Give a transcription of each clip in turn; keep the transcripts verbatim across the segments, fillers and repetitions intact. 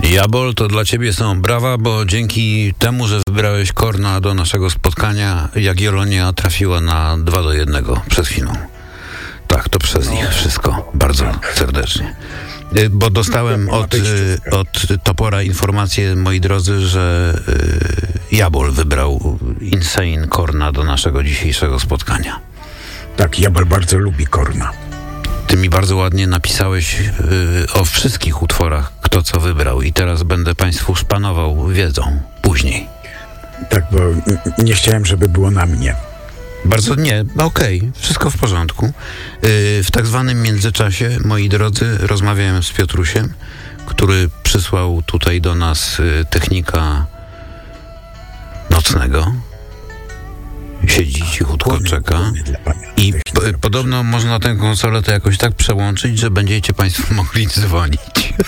Jabol, to dla ciebie są brawa, bo dzięki temu, że wybrałeś Korna do naszego spotkania, Jagiellonia trafiła na dwa do jednego przed chwilą. Tak, to przez no. nich wszystko. Bardzo tak. serdecznie. Bo dostałem od, od Topora informację, moi drodzy, że Jabol wybrał Insane Korna do naszego dzisiejszego spotkania. Tak, Jabol bardzo lubi Korna. Ty mi bardzo ładnie napisałeś yy, o wszystkich utworach, kto co wybrał, i teraz będę państwu szpanował wiedzą później. Tak, bo nie chciałem, żeby było na mnie. Bardzo nie, okej, okay, wszystko w porządku. Yy, w tak zwanym międzyczasie, moi drodzy, rozmawiałem z Piotrusiem, który przysłał tutaj do nas yy, technika nocnego. Siedzi cichutko, czeka. I po, podobno można tę konsolę to jakoś tak przełączyć, że będziecie państwo mogli dzwonić.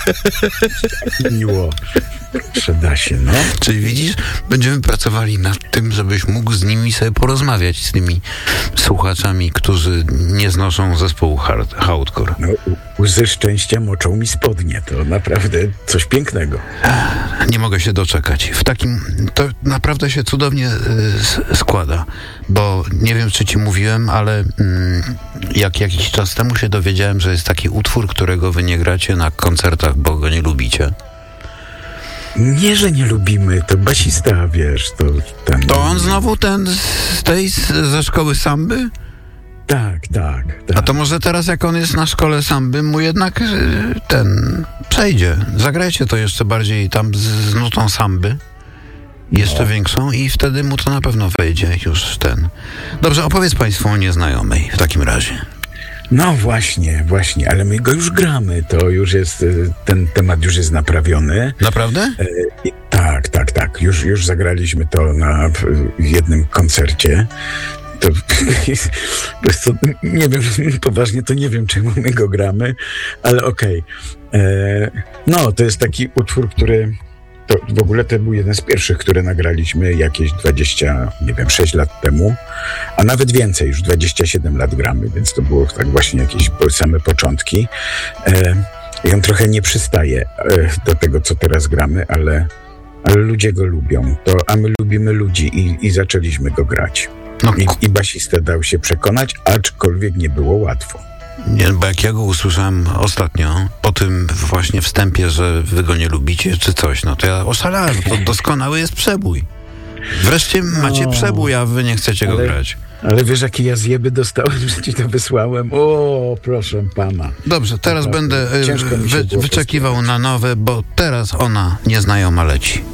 Miło. Przyda się, no. Czyli widzisz, będziemy pracowali nad tym, żebyś mógł z nimi sobie porozmawiać, z tymi słuchaczami, którzy nie znoszą zespołu hard, hardcore. No, łzy szczęścia moczą mi spodnie. To naprawdę coś pięknego. Nie mogę się doczekać. W takim, to naprawdę się cudownie y, składa, bo nie wiem, czy ci mówiłem, ale y, jak jakiś czas temu się dowiedziałem, że jest taki utwór, którego wy nie gracie na koncertach, bo go nie lubicie. Nie, że nie lubimy, to basista, wiesz, to ten... To on znowu ten z tej, z, ze szkoły samby? Tak, tak, tak. A to może teraz, jak on jest na szkole samby, mu jednak ten przejdzie. Zagrajcie to jeszcze bardziej tam z, z nutą samby. Jeszcze no. większą i wtedy mu to na pewno wejdzie już ten. Dobrze, opowiedz państwu o Nieznajomej w takim razie. No właśnie, właśnie, ale my go już gramy, to już jest, ten temat już jest naprawiony. Naprawdę? E, tak, tak, tak, już, już zagraliśmy to na jednym koncercie. To, to nie wiem, poważnie to nie wiem, czemu my go gramy, ale okej. Okay. No, to jest taki utwór, który to w ogóle to był jeden z pierwszych, które nagraliśmy jakieś dwadzieścia, nie wiem, sześć lat temu, a nawet więcej, już dwadzieścia siedem lat gramy, więc to było tak właśnie jakieś same początki. I on trochę nie przystaje do tego, co teraz gramy, ale, ale ludzie go lubią, to, a my lubimy ludzi i, i zaczęliśmy go grać. No. I, I basista dał się przekonać, aczkolwiek nie było łatwo. Nie, bo jak ja go usłyszałem ostatnio, po tym właśnie wstępie, że wy go nie lubicie, czy coś, no to ja oszalałem, to doskonały jest przebój. Wreszcie macie no, przebój, a wy nie chcecie ale, go grać. Ale wiesz, jakie ja zjeby dostałem, że ci to wysłałem? O, proszę pana. Dobrze, teraz będę wy, wyczekiwał na nowe, bo teraz ona nieznajoma leci.